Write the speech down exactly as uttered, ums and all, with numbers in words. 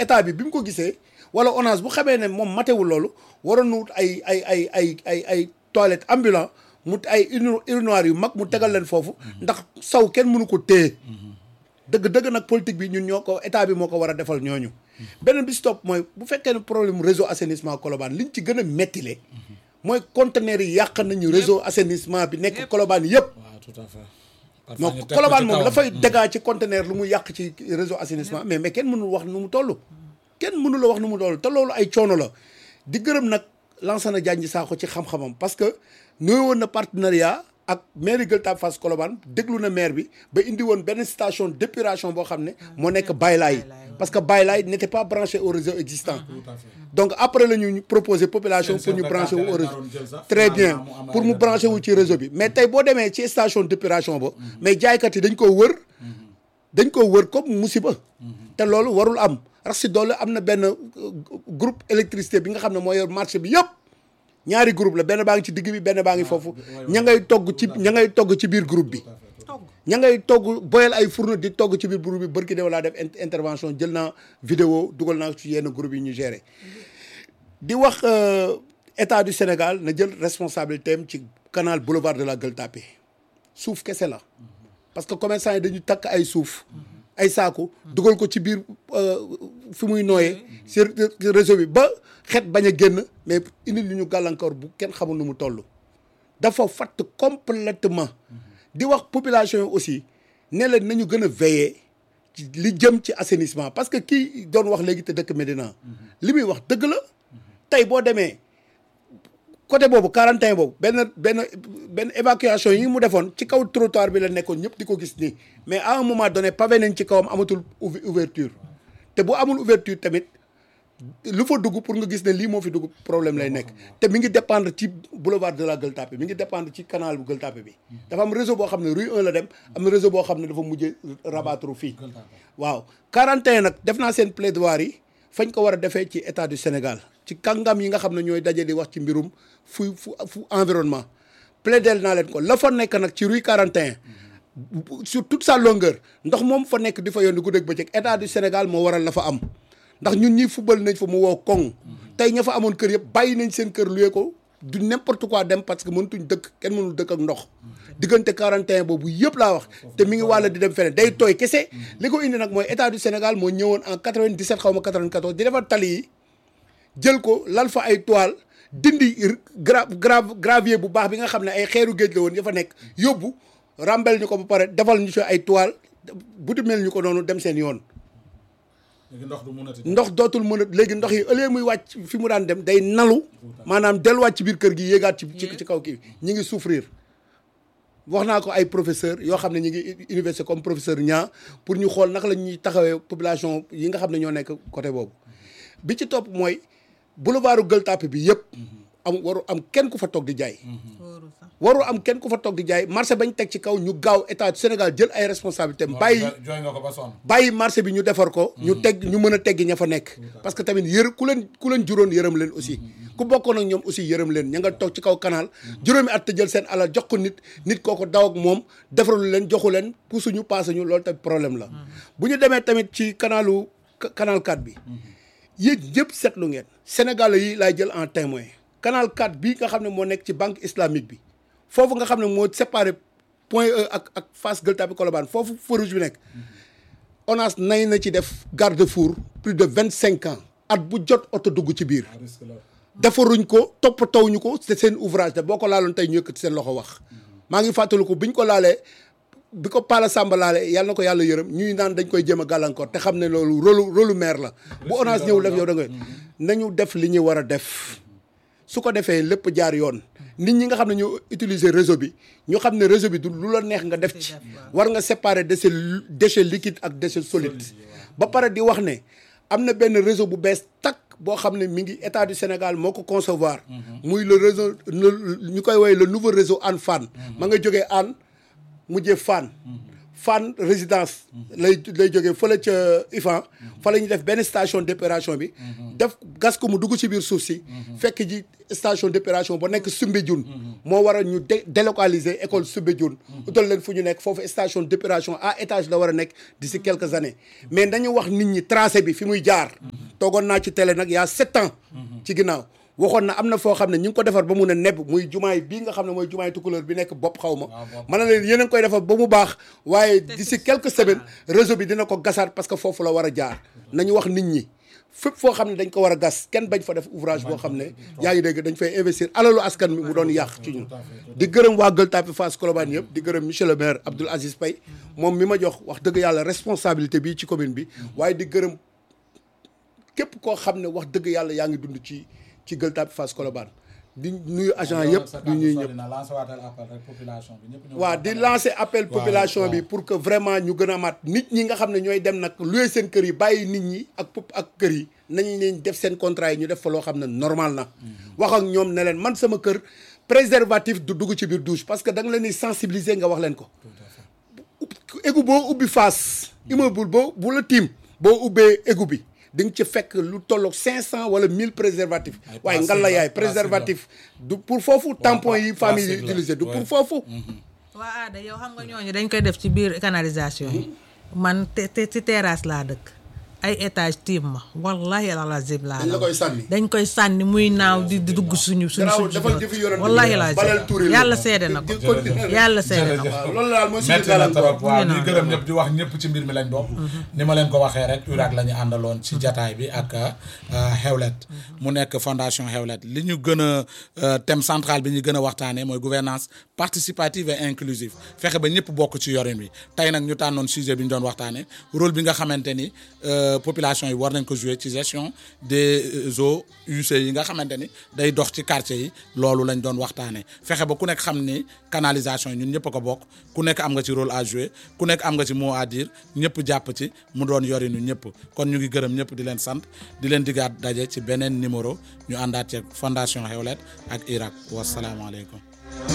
état bi bi mu ko gisee wala ONAS bu xamee ne moom matewul loolu waroon na wut ay ay ay ay ay ay toilettes ambulant mu ay urinoir yu mag mu tegal leen foofu ndax saw kenn mënu ko téye dëgg dëgg nag politique bi ñun ñoo ko état bi moo ko war a defal ñooñu beneen bi si topp mooy bu fekkee ne problème réseau assainissement Colobane liñ ci gën a mettile mooy conteneurs yi yàq nañu réseau assainissement bi nekk Colobane yëpp. waaw tout à fait. donc Colobane moom dafay dégâts ci conteneur lu mu yàq ci réseau assainissement mais mais kenn mënul wax nu mu toll. kenn mënul la wax nu mu toll te loolu ay coono la di gërëm nag Lansana Diagne Sakho ci xam-xamam parce que nuyu woon na partenariat ak mairie Gueule Tapée Fass Colobane déglu na maire bi ba indi woon benn station d'épuration boo xam ne moo nekk Baylaay parce que Baylaay n'était pas branché au réseau existant. donc après la ñu proposé population pour ñu branché wu au réseau très bien pour mu branché wu ci réseau bi mais tey boo demee ci station d'épuration ba mais jaaykat yi dañ ko wër dañ ko wër comme musiba te loolu warul am rax si doole am na benn groupe électricité bi nga xam ne moo yor marché bi yëpp ñaari groupe la benn baa ngi ci digg bi benn baa ngi foofu ña ngay togg ci ña ngay togg ci biir groupe bi ña ngay togg boyal ay fourneau di togg ci biir groupe bi bërki de walaa def intervention jël naa vidéo dugal naa ci yenn groupe yi ñu géré di wax état du Sénégal na jël responsabilité am ci canal boulevard de la Gueule Tapée suuf kese la parce que commerçant yi dañu takk ay suuf ay saaku dugal ko ci biir fi muy nooyee ci réseau bi ba xet bañ a génn mais indi lu ñu gàllankoor bu kenn xamul nu mu toll dafa fatt complètement di wax population yi aussi ne la nañu gën a veiller ci li jëm ci assainissement parce que kii doon wax léegi te dëkk Médina li muy wax dëgg la tey boo demee côté boobu quarante et un boobu benn benn benn évacuation yi mu defoon ci kaw trottoir bi la nekkoon ñëpp di ko gis nii mais à un moment donné pavé nañ ci kawam amatul ouverture te bu amul ouverture tamit lu fa dugg pour nga gis ne lii moo fi dugg problème lay nekk te mi ngi dépendre ci boulevard de la Gueule Tapée mi ngi dépendre ci canal bu Gueule Tapée bi dafa am réseau boo xam ne rue un la dem am na réseau boo xam ne dafa mujjee rabattre fii waaw quarante et un nag def naa seen plaidoirie yi fañ ko war a defee ci état du Sénégal ci kàngam yi nga xam ne ñooy daje di wax ci mbirum fu fu fu environnement plaidel naa leen ko la fa nekk nag ci rue quarante et un sur toute sa longueur ndox moom fa nekk di fa yónni guddeeg bëccëg état du Sénégal moo waral la fa am ndax ñun ñi football nañ fa mu woo koŋ tey ña fa amoon kër yëpp bàyyi nañ seen kër luye ko du n'importe quoi dem parce que mëntuñ dëkk kenn mënul dëkk ak ndox diggante quarante et un boobu yëpp laa wax te mi ngi wàlla di dem feneen day tooy kese li ko indi nag mooy état du Sénégal moo ñëwoon en quatre-vingt-dix-sept xaw ma quatre-vingt-quatorze di defar tali yi jël ko lal fa ay toile dindi gra gra gravier bu baax bi nga xam ne ay xeeru géej la woon ya fa nekk yóbbu rambel ñu ko ba pare defal ñu ci ay toile buti mel ñu ko noonu dem seen yoon ndox du mënati ndox dootul mën a léegi ndox yi ëllëgee muy wàcc fi mu daan dem day nalu maanaam delluwaat ci biir kër gi yéegaat ci ci kaw kii ñi ngi souffrir wax naa ko ay professeur yoo xam ne ñi ngi université comme professeur Niang pour ñu xool naka la ñuy taxawee population yi nga xam ne ñoo nekk côté boobu bi ci topp mooy boulevardu Gueule Tapée bi yëpp am waru am kenn ku fa toog di jaay warul am kenn ku fa toog di jaay marché bañ teg ci kaw ñu gaaw état du Sénégal jël ay responsabilités bàyyi jooy nga ko ba sonn bàyyi marché bi ñu defar ko ñu teg ñu mën a teggi ña fa nekk parce que tamit yër ku leen ku leen juróon yërëm leen aussi ku bokkoon ak ñoom aussi yërëm leen ña nga toog ci kaw canal juróomi at te jël seen alal jox ko nit nit kooku daw ak moom defaralu leen joxu leen pusuñu paasuñu loolu tamit problème la bu ñu demee tamit ci canalu canal quatre bi yéen ñëpp seetlu ngeen Sénégalais yi laay jël en témoin canal quatre bi nga xam ne moo nekk ci banque islamique bi foofu nga xam ne moo séparé point E ak ak Fass Gueule Tapée Colobane foofu feu rouge bi nekk ONAS nay na ci def garde-fou plus de vingt cinq ans at bu jot oto dugg ci biir defaruñ ko toppatawuñu ko c'est seen ouvrage te boo ko laaloon tey ñu yëkkati seen loxo wax maa ngi fàttaliku biñ ko laalee bi ko Pala Samba laalee yàlla na ko yàlla yërëm ñuy naan dañ koy jéem a gàllankoor te xam ne loolu rôle rôle maire la bu ONAS ñëw def yow da ngay nañu def li ñu war a def su ko defee lépp jaar yoon nit ñi nga xam ne ñoo utiliser réseau bi ñu xam ne réseau bi du lu la neex nga def ci war nga séparer déchets déchets liquides ak déchets solides ba pare di wax ne am na benn réseau bu bees takk boo xam ne mi ngi état du Sénégal moo ko concevoir muy le réseau ñu koy woowee le nouveau réseau Hann Fann ma nga jógee Hann mujjee Fann Fann résidence lay lay jógee fële ca I F A N fa la ñuy def benn station d'épuration bi def gas ko mu dugg ci biir suuf si fekk ji station d'épuration ba nekk Soumbédioune moo waral ñu dé délocaliser école Soumbédioune utal leen fu ñu nekk foofu station d'épuration à étage la war a nekk d'ici quelques années mais dañu wax nit ñi tracé bi fi muy jaar toogoon naa ci télé nag y a sept ans ci ginnaaw waxoon na am na foo xam ne ñu ngi ko defar ba mun a nebb muy jumaay bii nga xam ne mooy jumaay tukulóor bi nekk bopp xaw ma ma ne leen yéen a ngi koy defar ba mu baax waaye d'ici quelques semaines réseau bi dina ko gasaat parce que foofu la war a jaar nañu wax nit ñi fépp foo xam ne dañ ko war a gas kenn bañ fa def ouvrage boo xam ne yaa ngi dégg dañ fay investir alalu askan mi mu doon yàq ci ñun di gërëm waa Gueule Tapée Fass Colobane yëpp di gërëm monsieur le maire Abdoul Aziz Paye moom mi ma jox wax dëgg yàlla responsabilité bii ci commune bi waaye di gërëm képp koo xam ne wax dëgg yàlla yaa ngi dund ci ci Gueule Tapée Fass Colobane di nuyu agent yëpp di ñuy ñëpp waaw di lancer appel population bi pour que vraiment ñu gën a mat nit ñi nga xam ne ñooy dem nag louer seen kër yi bàyyi nit ñi ak pop ak kër yi nañ leen def seen contrat yi ñu def fa loo xam ne normal na wax ak ñoom ne leen man sama kër préservatif du dugg ci biir douche parce que da nga leen di sensibiliser nga wax leen ko égout boo ubbi face immeuble boo bu la tiim boo ubbee égout bi di nga ci fekk lu tolloog cinq cent wala mille préservatifs waaye ngal la yaay préservatif du pour foofu tampon yi famille yi utilisé du pour foofu waa aada yow xam nga ñooñu dañ koy def ci biir canalisation yi man te te ci terrasse laa dëkk ay étage tiim ma wallahi alazim laa dañ la koy sànni dañ koy sànni muy naaw di di dugg suñu suñu suñu wallahi alazim yàlla seede na ko yàlla seede na ko loolu daal mooy suñu metti na trop waaw ñuy gërëm ñëpp di wax ñëpp ci mbir mi lañ bokk ni ma leen ko waxee rek U R A C la ñu àndaloon ci jataay bi ak Xewlet mu nekk fondation Xewlet li ñu gën a thème central bi ñu gën a waxtaanee mooy gouvernance participative et inclusive fexe ba ñëpp bokk ci yorin wi tey nag ñu tànnoon sujet bi ñu doon waxtaanee rôle bi nga xamante ni population yi war nañ ko jouer ci gestion des eaux usées yi nga xamante ni day dox ci quartier yi loolu lañ doon waxtaanee fexe ba ku nekk xam ni canalisation yi ñun ñëpp a ko bokk ku nekk am nga ci rôle à jouer ku nekk am nga ci mot à dire ñëpp jàpp ci mu doon yorinu ñëpp kon ñu ngi gërëm ñëpp di leen sant di leen diggaat daje ci beneen numéro ñu àndaat ci fondation Xewlet ak U R A C wasalaamaaleykum